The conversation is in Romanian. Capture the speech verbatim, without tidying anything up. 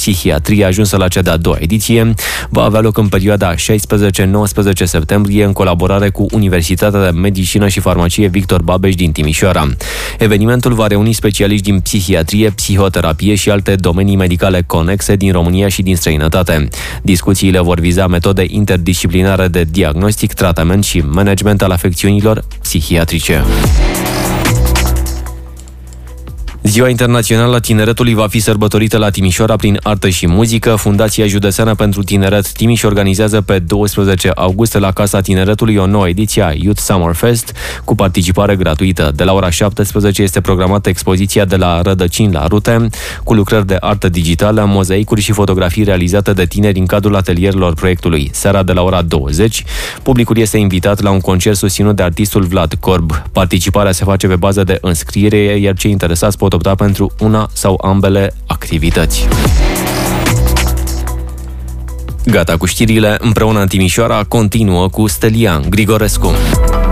psihiatrie ajunsă la cea de-a doua ediție va avea loc în perioada șaisprezece nouăsprezece septembrie în colaborare cu Universitatea de Medicină și Farmacie Victor Babeș din Timișoara. Evenimentul va reuni specialiști din psihiatrie, psihoterapie și alte domenii medicale conexe din România și din străinătate. Discuțiile vor viza metode interdisciplinare de diagnostic, tratament și management al afecțiunilor psihiatrice. Ziua Internațională a Tineretului va fi sărbătorită la Timișoara prin artă și muzică. Fundația Județeană pentru Tineret Timiș organizează pe douăsprezece august la Casa Tineretului o nouă ediție a Youth Summer Fest cu participare gratuită. De la ora șaptesprezece este programată expoziția De la rădăcini la rute, cu lucrări de artă digitală, mozaicuri și fotografii realizate de tineri în cadrul atelierilor proiectului. Seara de la ora douăzeci, publicul este invitat la un concert susținut de artistul Vlad Corb. Participarea se face pe bază de înscriere, iar cei interesați pot opta pentru una sau ambele activități. Gata cu știrile, împreună în Timișoara continuă cu Stelian Grigorescu.